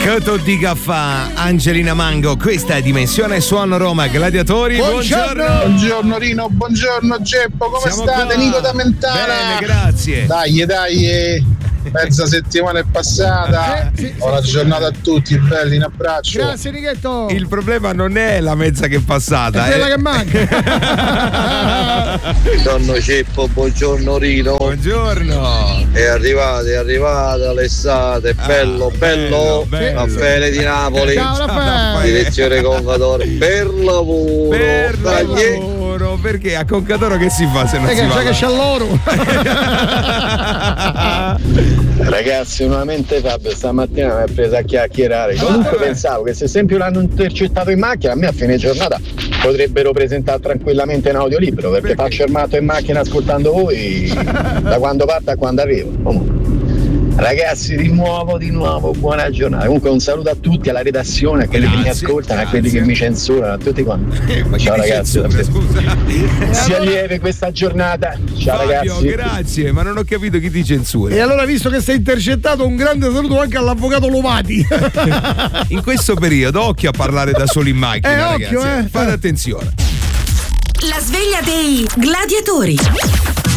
Che dica fa Angelina Mango, questa è Dimensione Suono Roma. Gladiatori, buongiorno. Buongiorno Rino, buongiorno Geppo, come Siamo state? qua. Nico da Mentana. Bene, grazie. Dai, mezza settimana è passata. Buona giornata a tutti, belli, un abbraccio. Grazie Righetto. Il problema non è la mezza che è passata, è quella che manca. Buongiorno Ceppo, buongiorno Rino. Buongiorno. È arrivata l'estate, bello. Raffaele di Napoli. Ciao Raffaele. Direzione Concadoro. Per lavoro. Perché a Concadoro che si fa se non si va? Perché c'è l'oro. Ragazzi, nuovamente Fabio stamattina mi ha preso a chiacchierare. Comunque pensavo che se sempre l'hanno intercettato in macchina, a me a fine giornata potrebbero presentare tranquillamente un audiolibro, perché faccio armato in macchina ascoltando voi da quando parto a quando arrivo. Comunque, ragazzi, di nuovo buona giornata. Comunque un saluto a tutti, alla redazione, a quelli che mi ascoltano, a quelli che mi censurano, a tutti quanti. Ciao ragazzi, sia lieve questa giornata. Ciao Fabio, ragazzi. Grazie, ma non ho capito chi ti censura. E allora, visto che sei intercettato, un grande saluto anche all'avvocato Lovati. In questo periodo, occhio a parlare da solo in macchina, occhio, ragazzi. Fate attenzione. La sveglia dei gladiatori.